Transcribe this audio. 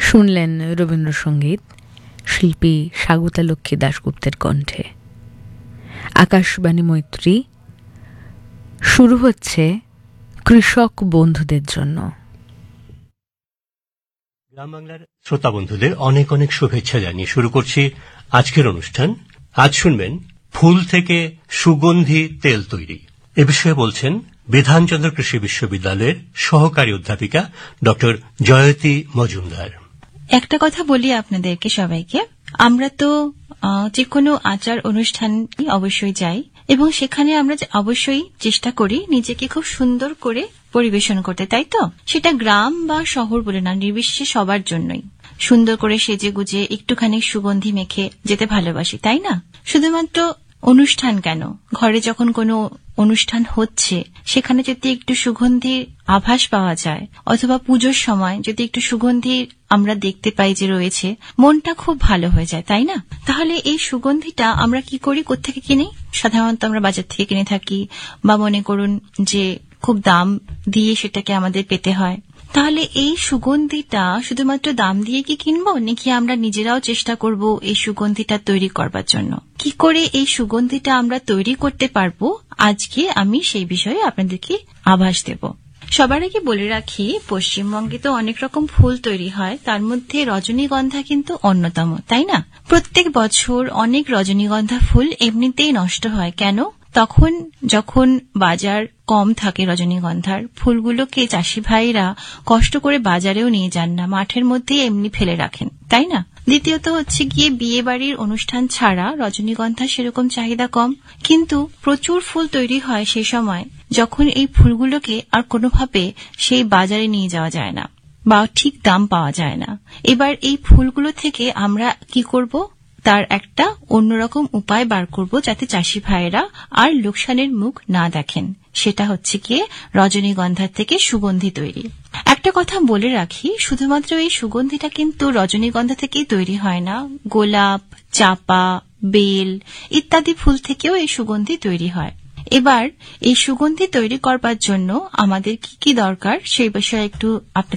শুনলেন রবীন্দ্রসঙ্গীত শিল্পী স্বাগতা লক্ষ্মী দাশগুপ্তের কণ্ঠে। আকাশবাণী মৈত্রী শুরু হচ্ছে কৃষক বন্ধুদের জন্য। গ্রাম বাংলার শ্রোতা বন্ধুদের অনেক অনেক শুভেচ্ছা জানিয়ে শুরু করছি আজকের অনুষ্ঠান। আজ শুনবেন ফুল থেকে সুগন্ধি তেল তৈরি। এ বিষয়ে বলছেন বিধানচন্দ্র কৃষি বিশ্ববিদ্যালয়ের সহকারী অধ্যাপিকা ডক্টর জয়তী মজুমদার। একটা কথা বলি আপনাদেরকে সবাইকে, আমরা তো যে কোনো আচার অনুষ্ঠান অবশ্যই যাই এবং সেখানে আমরা অবশ্যই চেষ্টা করি নিজেকে খুব সুন্দর করে পরিবেশন করতে, তাই তো? সেটা গ্রাম বা শহর বলে না, নির্বিশেষে সবার জন্যই সুন্দর করে সেজে গুজে একটুখানি সুগন্ধি মেখে যেতে ভালোবাসি, তাই না? শুধুমাত্র অনুষ্ঠান কেন, ঘরে যখন কোনো অনুষ্ঠান হচ্ছে সেখানে যদি একটু সুগন্ধির আভাস পাওয়া যায়, অথবা পুজোর সময় যদি একটু সুগন্ধির আমরা দেখতে পাই যে রয়েছে, মনটা খুব ভালো হয়ে যায়, তাই না? তাহলে এই সুগন্ধিটা আমরা কি করি, কোত্থেকে কিনি? সাধারণত আমরা বাজার থেকে কিনে থাকি, বা মনে করুন যে খুব দাম দিয়ে সেটাকে আমাদের পেতে হয়। তাহলে এই সুগন্ধিটা শুধুমাত্র দাম দিয়ে কি কিনবো, নাকি আমরা নিজেরাও চেষ্টা করব এই সুগন্ধিটা তৈরি করবার জন্য? কি করে এই সুগন্ধিটা আমরা তৈরি করতে পারবো, আজকে আমি সেই বিষয়ে আপনাদেরকে আভাস দেব। সবার আগে বলে রাখি, পশ্চিমবঙ্গে তো অনেক রকম ফুল তৈরি হয়, তার মধ্যে রজনীগন্ধা কিন্তু অন্যতম, তাই না? প্রত্যেক বছর অনেক রজনীগন্ধা ফুল এমনিতেই নষ্ট হয়। কেন? তখন যখন বাজার কম থাকে রজনীগন্ধার ফুলগুলোকে চাষি ভাইরা কষ্ট করে বাজারেও নিয়ে যান না, মাঠের মধ্যেই এমনি ফেলে রাখেন, তাই না? দ্বিতীয়ত হচ্ছে গিয়ে বিয়ে বাড়ির অনুষ্ঠান ছাড়া রজনীগন্ধা সেরকম চাহিদা কম, কিন্তু প্রচুর ফুল তৈরি হয় সেই সময় যখন এই ফুলগুলোকে আর কোনোভাবে সেই বাজারে নিয়ে যাওয়া যায় না বা ঠিক দাম পাওয়া যায় না। এবার এই ফুলগুলো থেকে আমরা কি করব, তার একটা অন্যরকম উপায় বার করব যাতে চাষি ভাইয়েরা আর লোকসানের মুখ না দেখেন। সেটা হচ্ছে গিয়ে রজনীগন্ধার থেকে সুগন্ধি তৈরি। একটা কথা বলে রাখি, শুধুমাত্র এই সুগন্ধিটা কিন্তু রজনীগন্ধা থেকেই তৈরি হয় না, গোলাপ, চাপা, বেল ইত্যাদি ফুল থেকেও এই সুগন্ধি তৈরি হয়। এবার এই সুগন্ধি তৈরি করবার জন্য আমাদের কি কি দরকার সেই বিষয়ে একটু